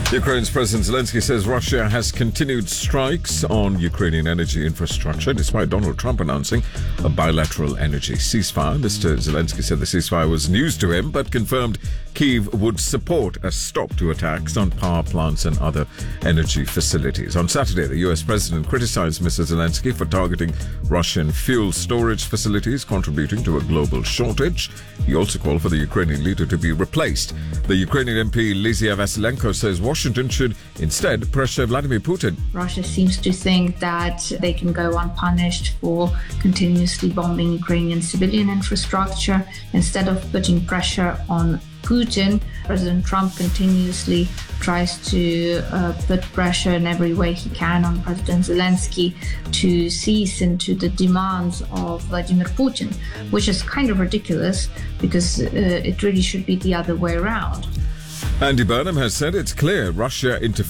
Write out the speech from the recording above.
Ukraine's President Zelensky says Russia has continued strikes on Ukrainian energy infrastructure despite Donald Trump announcing a bilateral energy ceasefire. Mr. Zelensky said the ceasefire was news to him, but confirmed Kyiv would support a stop to attacks on power plants and other energy facilities. On Saturday, the US president criticized Mr. Zelensky for targeting Russian fuel storage facilities, contributing to a global shortage. He also called for the Ukrainian leader to be replaced. The Ukrainian MP Lysia Vasilenko says Washington should instead pressure Vladimir Putin. Russia seems to think that they can go unpunished for continuously bombing Ukrainian civilian infrastructure. Instead of putting pressure on Putin, President Trump continuously tries to put pressure in every way he can on President Zelensky to cease into the demands of Vladimir Putin, which is kind of ridiculous because it really should be the other way around. Andy Burnham has said it's clear Russia interfered